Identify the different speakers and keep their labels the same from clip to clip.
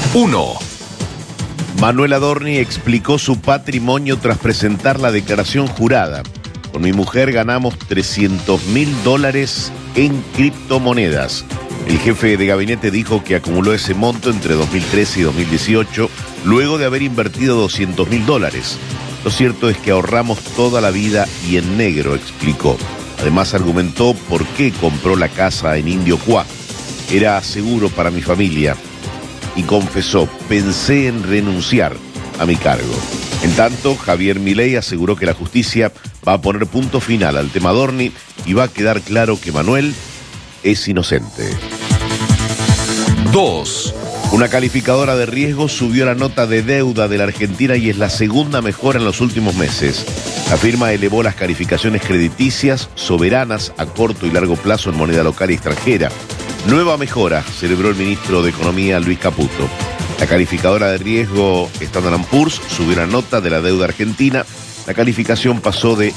Speaker 1: 1.
Speaker 2: Manuel Adorni explicó su patrimonio tras presentar la declaración jurada. Con mi mujer ganamos $300.000 en criptomonedas. El jefe de gabinete dijo que acumuló ese monto entre 2013 y 2018, luego de haber invertido $200.000. Lo cierto es que ahorramos toda la vida y en negro, explicó. Además argumentó por qué compró la casa en Indio Cuá. Era seguro para mi familia. Y confesó, pensé en renunciar a mi cargo. En tanto, Javier Milei aseguró que la justicia va a poner punto final al tema Adorni y va a quedar claro que Manuel es inocente.
Speaker 1: 2.
Speaker 2: Una calificadora de riesgo subió la nota de deuda de la Argentina y es la segunda mejor en los últimos meses. La firma elevó las calificaciones crediticias soberanas a corto y largo plazo en moneda local y extranjera. Nueva mejora, celebró el ministro de Economía Luis Caputo. La calificadora de riesgo Standard & Poor's subió la nota de la deuda argentina. La calificación pasó de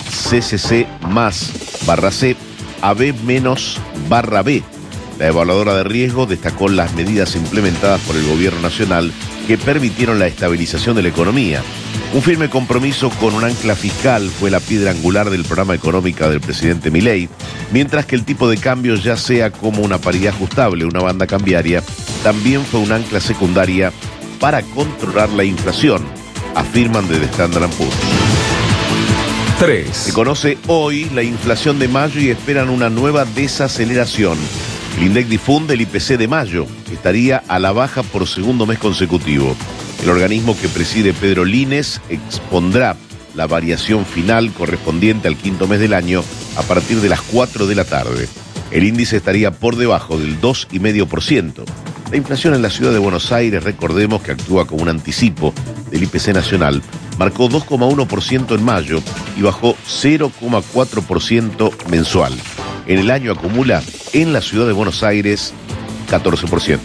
Speaker 2: CCC+/C a B-/B. La evaluadora de riesgo destacó las medidas implementadas por el gobierno nacional que permitieron la estabilización de la economía. Un firme compromiso con un ancla fiscal fue la piedra angular del programa económico del presidente Milei, mientras que el tipo de cambio, ya sea como una paridad ajustable, una banda cambiaria, también fue un ancla secundaria para controlar la inflación, afirman desde Standard & Poor's.
Speaker 1: 3.
Speaker 2: Se conoce hoy la inflación de mayo y esperan una nueva desaceleración. El INDEC difunde el IPC de mayo, que estaría a la baja por segundo mes consecutivo. El organismo que preside Pedro Lines expondrá la variación final correspondiente al quinto mes del año a partir de las 4 de la tarde. El índice estaría por debajo del 2,5%. La inflación en la ciudad de Buenos Aires, recordemos que actúa como un anticipo del IPC nacional, marcó 2,1% en mayo y bajó 0,4% mensual. En el año acumula en la ciudad de Buenos Aires 14%.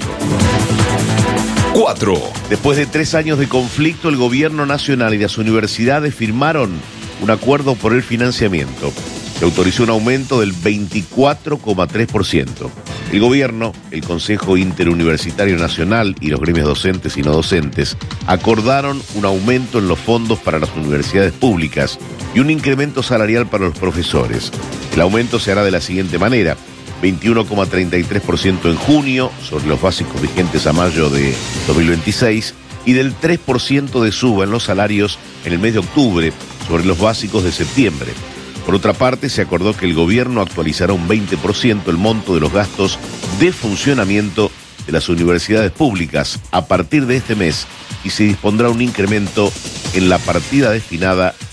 Speaker 1: 4.
Speaker 2: Después de 3 años de conflicto, el gobierno nacional y las universidades firmaron un acuerdo por el financiamiento. Se autorizó un aumento del 24,3%. El gobierno, el Consejo Interuniversitario Nacional y los gremios docentes y no docentes acordaron un aumento en los fondos para las universidades públicas y un incremento salarial para los profesores. El aumento se hará de la siguiente manera: 21,33% en junio sobre los básicos vigentes a mayo de 2026 y del 3% de suba en los salarios en el mes de octubre sobre los básicos de septiembre. Por otra parte, se acordó que el gobierno actualizará un 20% el monto de los gastos de funcionamiento de las universidades públicas a partir de este mes y se dispondrá un incremento en la partida destinada